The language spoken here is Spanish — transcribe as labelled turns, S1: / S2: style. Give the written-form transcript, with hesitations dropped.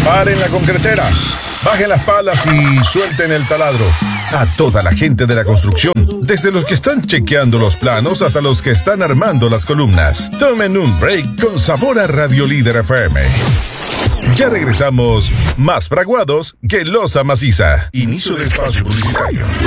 S1: Paren la concretera, bajen las palas y suelten el taladro. A toda la gente de la construcción, desde los que están chequeando los planos hasta los que están armando las columnas. Tomen un break con sabor a Radio Líder FM. Ya regresamos, más fraguados que losa maciza. Inicio de espacio publicitario.